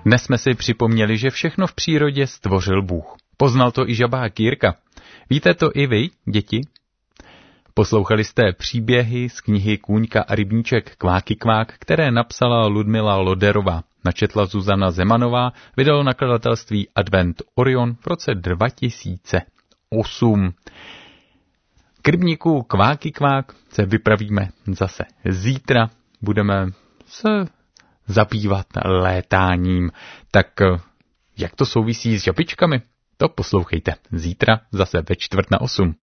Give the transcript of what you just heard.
Dnes jsme si připomněli, že všechno v přírodě stvořil Bůh. Poznal to i žabák Jirka. Víte to i vy, děti? Poslouchali jste příběhy z knihy Kůňka a rybníček Kváky kvák, které napsala Ludmila Loderová. Načetla Zuzana Zemanová, vydalo nakladatelství Advent Orion v roce 2008. K rybníku Kváky kvák se vypravíme zase zítra. Budeme se zabývat létáním. Tak jak to souvisí s žabičkami? To poslouchejte zítra zase ve 7:45.